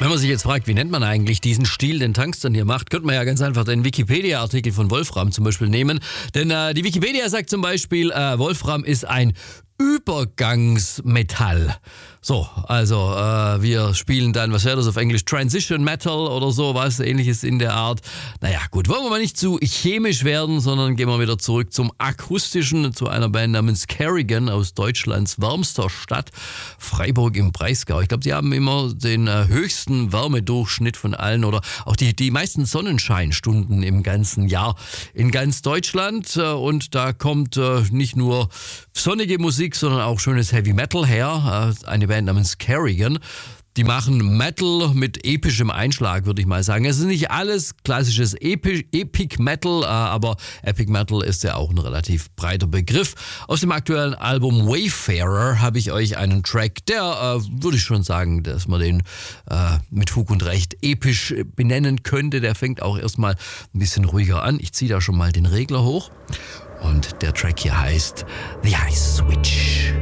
Wenn man sich jetzt fragt, wie nennt man eigentlich diesen Stil, den Tungsten hier macht, könnte man ja ganz einfach den Wikipedia-Artikel von Wolfram zum Beispiel nehmen. Denn die Wikipedia sagt zum Beispiel, Wolfram ist ein Übergangsmetall. So, also wir spielen dann, was wäre das auf Englisch, Transition Metal oder so, was ähnliches in der Art. Naja, gut, wollen wir mal nicht zu chemisch werden, sondern gehen wir wieder zurück zum Akustischen, zu einer Band namens Kerrigan aus Deutschlands wärmster Stadt, Freiburg im Breisgau. Ich glaube, die haben immer den höchsten Wärmedurchschnitt von allen oder auch die meisten Sonnenscheinstunden im ganzen Jahr in ganz Deutschland. Und da kommt nicht nur sonnige Musik, sondern auch schönes Heavy Metal her. Eine Band namens Kerrigan. Die machen Metal mit epischem Einschlag, würde ich mal sagen. Es ist nicht alles klassisches Epic Metal, aber Epic Metal ist ja auch ein relativ breiter Begriff. Aus dem aktuellen Album Wayfarer habe ich euch einen Track, der, würde ich schon sagen, dass man den mit Fug und Recht episch benennen könnte. Der fängt auch erstmal ein bisschen ruhiger an. Ich ziehe da schon mal den Regler hoch. Und der Track hier heißt The Ice Switch.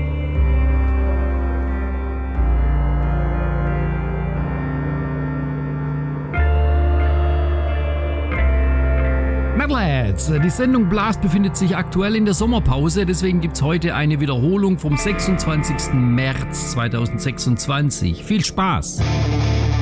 Metalheads, die Sendung Blast befindet sich aktuell in der Sommerpause, deswegen gibt's heute eine Wiederholung vom 26. März 2026. Viel Spaß!